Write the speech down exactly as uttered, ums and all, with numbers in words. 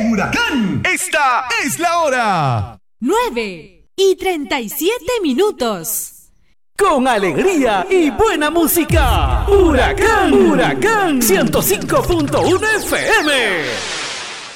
en Huracán. Esta es la hora. nueve y treinta y siete minutos. Con alegría y buena música. Huracán, Huracán ciento cinco punto uno F M.